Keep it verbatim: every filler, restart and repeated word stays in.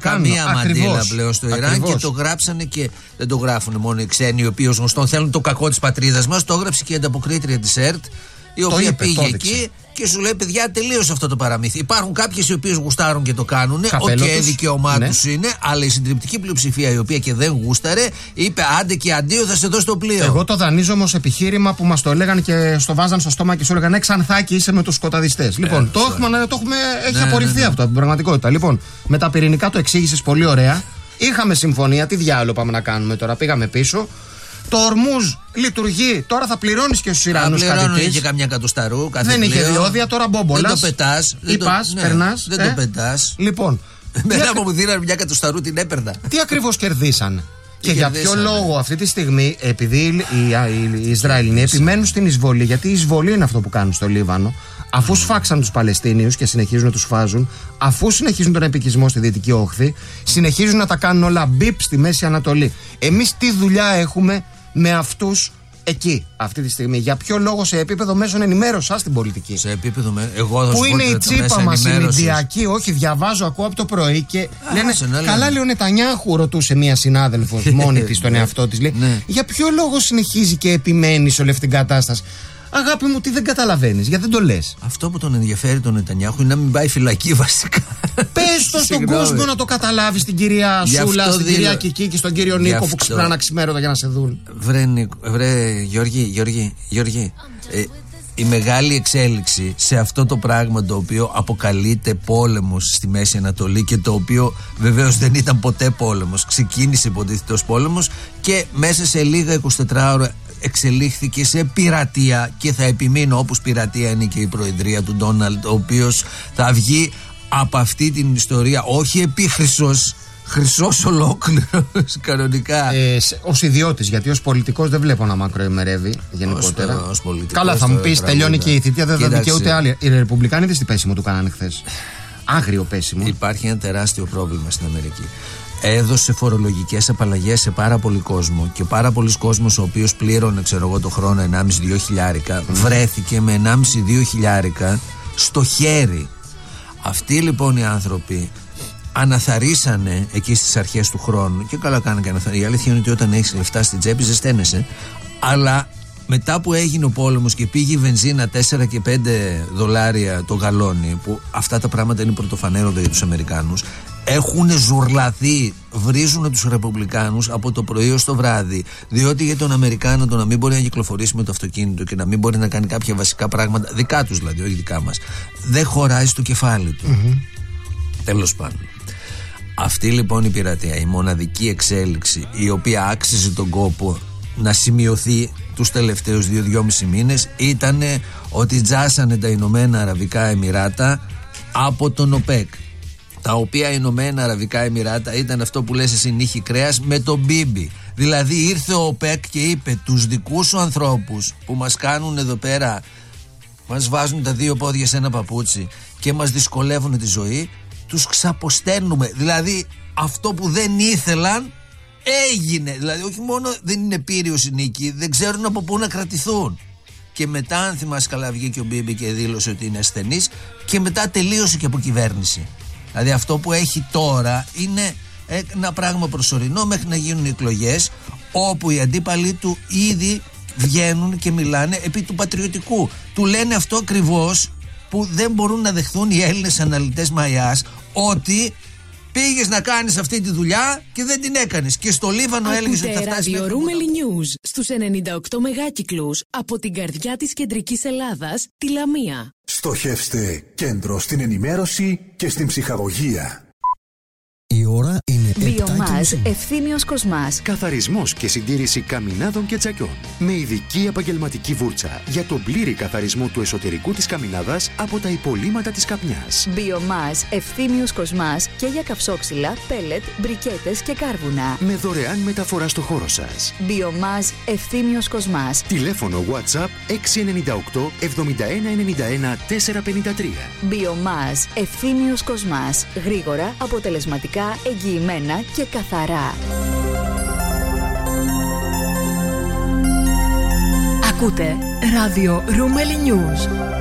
καμία μαντήλα πλέον στο Ιράν. Ακριβώς. Και το γράψανε και δεν το γράφουν μόνο οι ξένοι, οι οποίοι ως γνωστόν θέλουν το κακό της πατρίδας μας. Το έγραψε και η ανταποκρίτρια της ΕΡΤ, η οποία είπε, πήγε εκεί και σου λέει: παιδιά, τελείωσε αυτό το παραμύθι. Υπάρχουν κάποιες οι οποίες γουστάρουν και το κάνουν. Οκ, okay, δικαίωμά ναι. τους είναι, αλλά η συντριπτική πλειοψηφία, η οποία και δεν γούσταρε, είπε: άντε και αντίο, θα σε δώσω το πλοίο. Εγώ το δανείζομαι ως επιχείρημα που μας το έλεγαν και στο βάζαν στο στόμα και σου έλεγαν: ναι, Ξανθάκι, είσαι με τους σκοταδιστές. Λοιπόν, ε, το, έχουμε, το έχουμε, έχει ναι, απορριφθεί ναι, ναι. αυτό από την πραγματικότητα. Λοιπόν, με τα πυρηνικά το εξήγησες πολύ ωραία. Είχαμε συμφωνία, τι διάλογο πάμε να κάνουμε τώρα, πήγαμε πίσω. Το Ορμούζ λειτουργεί. Τώρα θα πληρώνεις και στους Ιρανούς κάτι. Δεν είχε καμιά κατοσταρού. Δεν είχε διόδια, τώρα μπόμπολας. Δεν το πετάς. Ή πας, ναι, περνάς. Δεν ε? το πετάς. Λοιπόν. Μένα που μου δίνανε μια κατοσταρού την έπαιρνα. Τι ακριβώς κερδίσαν. Και για ποιο λόγο αυτή τη στιγμή, επειδή οι, οι, οι Ισραηλινοί επιμένουν στην εισβολή, γιατί η εισβολή είναι αυτό που κάνουν στο Λίβανο, αφού σφάξαν τους Παλαιστίνιους και συνεχίζουν να τους φάζουν, αφού συνεχίζουν τον επικισμό στη Δυτική Όχθη, συνεχίζουν να τα κάνουν όλα μπιπ στη Μέση Ανατολή. Εμείς τι δουλειά έχουμε με αυτούς εκεί, αυτή τη στιγμή? Για ποιο λόγο σε επίπεδο μέσων ενημέρωσης στην πολιτική? Σε επίπεδο με... Εγώ θα που είναι η τσίπα μας η μηντιακή? Όχι, διαβάζω, ακούω από το πρωί και Α, λένε σε, καλά, λέει ο Νετανιάχου, ρωτούσε μία συνάδελφος μόνη της τον εαυτό της. Λέει, ναι. Για ποιο λόγο συνεχίζει και επιμένει σε όλη αυτή την κατάσταση? Αγάπη μου, τι δεν καταλαβαίνεις, γιατί δεν το λες? Αυτό που τον ενδιαφέρει τον Νετανιάχου είναι να μην πάει φυλακή, βασικά. Πες το στον κόσμο να το καταλάβει, στην κυρία Σούλα, στην κυρία δήλω... Κική και στον κύριο Νίκο που ξυπνάνε αξιμέρωτα για να σε δουν. Βρε, βρε Γιώργη, Γιώργη, Γιώργη ε, η μεγάλη εξέλιξη σε αυτό το πράγμα το οποίο αποκαλείται πόλεμος στη Μέση Ανατολή και το οποίο βεβαίως δεν ήταν ποτέ πόλεμος, ξεκίνησε υποτίθεται ως πόλεμος και μέσα σε λίγα εικοσιτετράωρα εξελίχθηκε σε πειρατεία και θα επιμείνω, όπως πειρατεία είναι και η προεδρία του Ντόναλντ, ο οποίος θα βγει από αυτή την ιστορία όχι επίχρυσος, χρυσός ολόκληρος κανονικά. Ε, ως ιδιώτης, γιατί ως πολιτικός δεν βλέπω να μακροημερεύει γενικότερα. Ως, ως πολιτικός, καλά, θα μου πεις, τελειώνει και η θητεία, δεν θα δικαιούται άλλη. Οι Ρεπουμπλικάνοι τι πέσιμο του κάνανε χθες? Άγριο πέσιμο. Υπάρχει ένα τεράστιο πρόβλημα στην Αμερική. Έδωσε φορολογικές απαλλαγές σε πάρα πολύ κόσμο και πάρα πολλοί κόσμος ο οποίος πλήρωνε, ξέρω εγώ, το χρόνο ενάμιση με δύο χιλιάρικα, βρέθηκε με ενάμιση με δύο χιλιάρικα στο χέρι. Αυτοί λοιπόν οι άνθρωποι αναθαρίσανε εκεί στις αρχές του χρόνου και καλά κάνανε και αναθαρίσανε. Η αλήθεια είναι ότι όταν έχεις λεφτά στην τσέπη ζεσταίνεσαι, αλλά μετά που έγινε ο πόλεμος και πήγε η βενζίνα τέσσερα και πέντε δολάρια το γαλόνι, που αυτά τα πράγματα είναι πρωτοφανέρωτα για τους Αμερικάνους, έχουν ζουρλαθεί, βρίζουν τους Ρεπουμπλικάνους από το πρωί ως το βράδυ, διότι για τον Αμερικάνο το να μην μπορεί να κυκλοφορήσει με το αυτοκίνητο και να μην μπορεί να κάνει κάποια βασικά πράγματα, δικά τους δηλαδή, όχι δικά μας, δεν χωράει στο κεφάλι του. Mm-hmm. Τέλος πάντων. Αυτή λοιπόν η πειρατεία, η μοναδική εξέλιξη η οποία άξιζε τον κόπο να σημειωθεί τους τελευταίους δύο-δυόμισι μήνες, ήταν ότι τζάσανε τα Ηνωμένα Αραβικά Εμιράτα από τον ΟΠΕΚ, τα οποία Ηνωμένα Αραβικά Εμιράτα ήταν αυτό που λες εσύ, νύχι κρέας με τον Μπίμπι. Δηλαδή ήρθε ο ΟΠΕΚ και είπε, τους δικούς σου ανθρώπους που μας κάνουν εδώ πέρα, μας βάζουν τα δύο πόδια σε ένα παπούτσι και μας δυσκολεύουν τη ζωή, τους ξαποσταίνουμε. Δηλαδή αυτό που δεν ήθελαν έγινε. Δηλαδή όχι μόνο δεν είναι πύριος η νίκη, δεν ξέρουν από πού να κρατηθούν. Και μετά, αν θυμάσαι καλά, βγήκε ο Μπίμπι και δήλωσε ότι είναι ασθενής και μετά τελείωσε και από κυβέρνηση. Δηλαδή αυτό που έχει τώρα είναι ένα πράγμα προσωρινό μέχρι να γίνουν οι εκλογές, όπου οι αντίπαλοι του ήδη βγαίνουν και μιλάνε επί του πατριωτικού. Του λένε αυτό ακριβώς που δεν μπορούν να δεχθούν οι Έλληνες αναλυτές Μαϊάς, ότι πήγες να κάνεις αυτή τη δουλειά και δεν την έκανες. Και στο Λίβανο έλεγες ότι θα φτάσεις μέχρι το Ρούμελι News στους ενενήντα οκτώ μεγάκυκλους από την καρδιά της κεντρικής Ελλάδας, τη Λαμία. Στοχεύστε κέντρο στην ενημέρωση και στην ψυχαγωγία. Η ώρα είναι Βιομάζ Ευθύμιος Κοσμάς. Καθαρισμός και συντήρηση καμινάδων και τσακιών. Με ειδική επαγγελματική βούρτσα για τον πλήρη καθαρισμό του εσωτερικού της καμινάδας από τα υπολείμματα της καπνιάς. Βιομάζ Ευθύμιος Κοσμάς και για καυσόξυλα, πέλετ, μπρικέτες και κάρβουνα. Με δωρεάν μεταφορά στο χώρο σας. Βιομάζ Ευθύμιος Κοσμάς. Τηλέφωνο WhatsApp έξι εννιά οκτώ εβδομήντα ένα ενενήντα ένα τετρακόσια πενήντα τρία. Βιομάζ Ευθύμιος Κοσμάς. Γρήγορα, αποτελεσματικά, εγγυημένα και καθαρά. Ακούτε ράδιο Ρούμελι News.